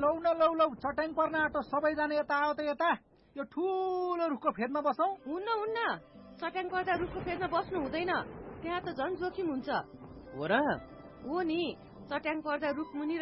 लौ न लौ लौ, चट्याङ पर्न आँटो, सबैजना यता आओ त यता। यो ठुलो रुखको फेदमा बसौँ। हुन्न, चट्याङ पर्दा रुखको फेदमा बस्नु हुँदैन, त्यहाँ त झन् जोखिम हुन्छ। हो र? हो नि, चट्याङ पर्दा रुख मुनि